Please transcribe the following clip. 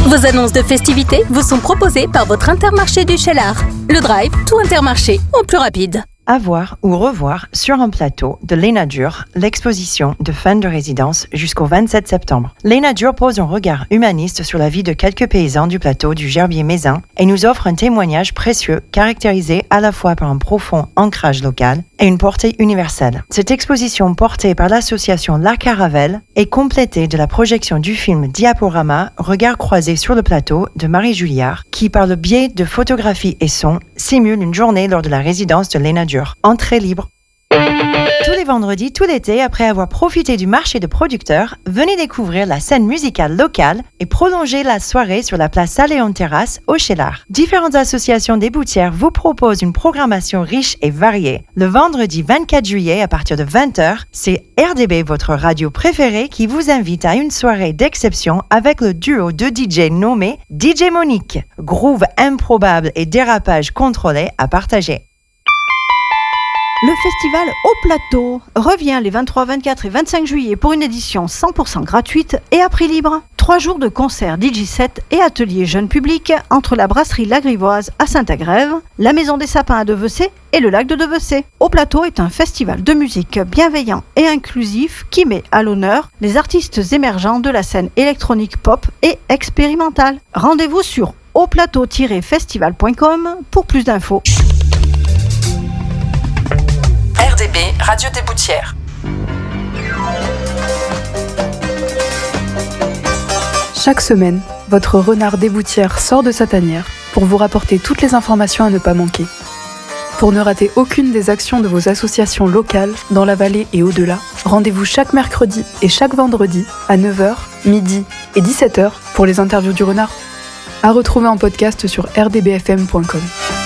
Vos annonces de festivités vous sont proposées par votre Intermarché du Cheylard. Le Drive, tout Intermarché, en plus rapide. À voir ou revoir sur un plateau de Léna Dure, l'exposition de fin de résidence jusqu'au 27 septembre. Léna Dure pose un regard humaniste sur la vie de quelques paysans du plateau du Gerbier-Mézin et nous offre un témoignage précieux caractérisé à la fois par un profond ancrage local et une portée universelle. Cette exposition portée par l'association La Caravelle est complétée de la projection du film Diaporama, Regard croisé sur le plateau de Marie Julliard, qui par le biais de photographie et son simule une journée lors de la résidence de Léna Dure. Entrée libre. Tous les vendredis, tout l'été, après avoir profité du marché de producteurs, venez découvrir la scène musicale locale et prolonger la soirée sur la place Saléon-Terrasse au Cheylard. Différentes associations d'éboutières vous proposent une programmation riche et variée. Le vendredi 24 juillet à partir de 20h, c'est RDB, votre radio préférée, qui vous invite à une soirée d'exception avec le duo de DJ nommé DJ Monique. Groove improbable et dérapage contrôlé à partager. Le festival Au Plateau revient les 23, 24 et 25 juillet pour une édition 100% gratuite et à prix libre. 3 jours de concerts DJ7 et ateliers jeunes publics entre la brasserie La Grivoise à Saint-Agrève, la Maison des Sapins à Devecé et le lac de Devecé. Au Plateau est un festival de musique bienveillant et inclusif qui met à l'honneur les artistes émergents de la scène électronique pop et expérimentale. Rendez-vous sur auplateau-festival.com pour plus d'infos. RDB, Radio des Boutières. Chaque semaine, votre renard des Boutières sort de sa tanière pour vous rapporter toutes les informations à ne pas manquer. Pour ne rater aucune des actions de vos associations locales dans la vallée et au-delà, rendez-vous chaque mercredi et chaque vendredi à 9h, midi et 17h pour les interviews du renard. À retrouver en podcast sur rdbfm.com.